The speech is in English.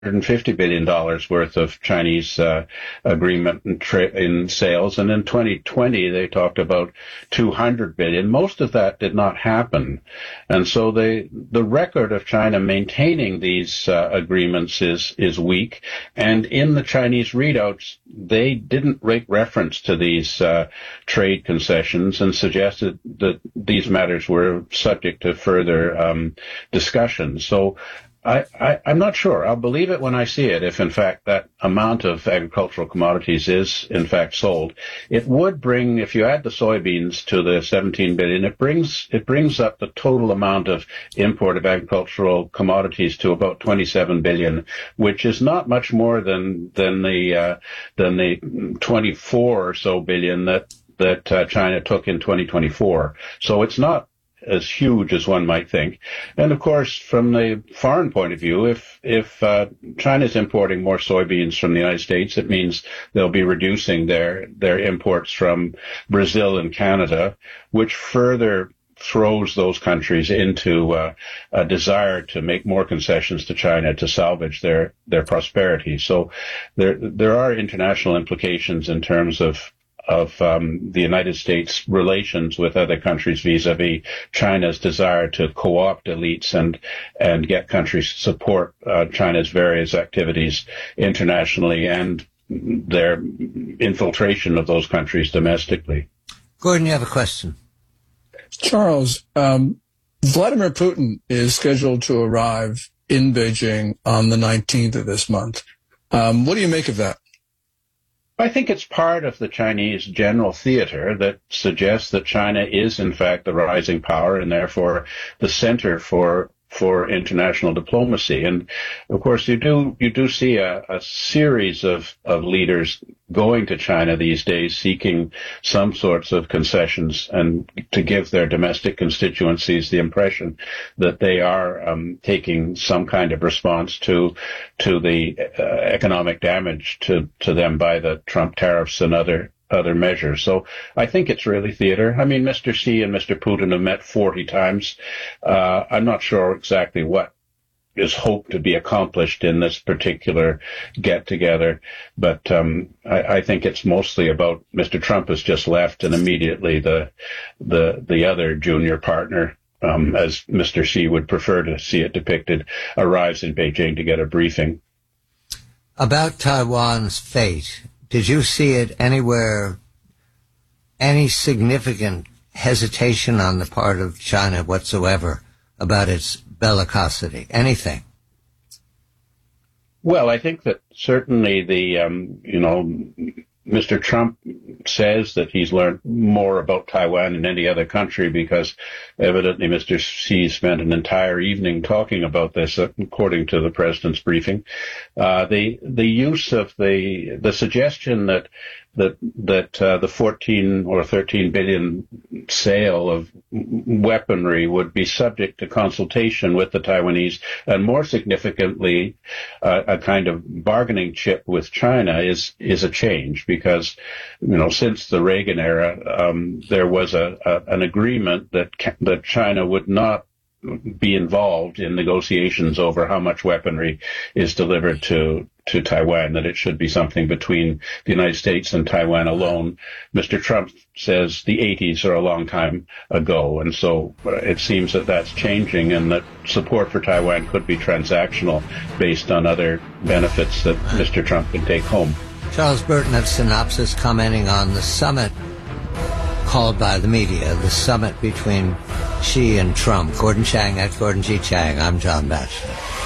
$150 billion worth of Chinese agreement in sales. And in 2020, they talked about $200 billion. Most of that did not happen. And so the record of China maintaining these agreements is weak. And in the Chinese readouts, they didn't make reference to these trade concessions and suggested that these matters were subject to further discussion. So I'm not sure. I'll believe it when I see it, if in fact that amount of agricultural commodities is in fact sold. It would bring, if you add the soybeans to the 17 billion, it brings up the total amount of import of agricultural commodities to about 27 billion, which is not much more than the 24 or so billion that China took in 2024. So it's not as huge as one might think. And of course, from the foreign point of view, if China's importing more soybeans from the United States, it means they'll be reducing their imports from Brazil and Canada, which further throws those countries into a desire to make more concessions to China to salvage their prosperity. So there are international implications in terms of the United States' relations with other countries vis-a-vis China's desire to co-opt elites and get countries to support China's various activities internationally and their infiltration of those countries domestically. Gordon, you have a question. Charles, Vladimir Putin is scheduled to arrive in Beijing on the 19th of this month. What do you make of that? I think it's part of the Chinese general theater that suggests that China is, in fact, the rising power and therefore the center for international diplomacy. And of course, you do see a series of leaders going to China these days seeking some sorts of concessions and to give their domestic constituencies the impression that they are taking some kind of response to the economic damage to them by the Trump tariffs and other measures. So I think it's really theater. I mean, Mr. Xi and Mr. Putin have met 40 times. I'm not sure exactly what is hoped to be accomplished in this particular get-together, but I think it's mostly about Mr. Trump has just left, and immediately the other junior partner, as Mr. Xi would prefer to see it depicted, arrives in Beijing to get a briefing. About Taiwan's fate, did you see it anywhere, any significant hesitation on the part of China whatsoever about its bellicosity? Anything? Well, I think that certainly Mr. Trump says that he's learned more about Taiwan than any other country because evidently Mr. Xi spent an entire evening talking about this, according to the president's briefing. The use of the suggestion that the 14 or 13 billion sale of weaponry would be subject to consultation with the Taiwanese, and more significantly, a kind of bargaining chip with China is a change because, since the Reagan era, there was an agreement that China would not be involved in negotiations over how much weaponry is delivered to Taiwan, that it should be something between the United States and Taiwan alone. Mr. Trump says the 80s are a long time ago, and so it seems that that's changing and that support for Taiwan could be transactional based on other benefits that Mr. Trump can take home. Charles Burton of Synopsis commenting on the summit called by the media, the summit between Xi and Trump. Gordon Chang at Gordon G. Chang. I'm John Batchelor.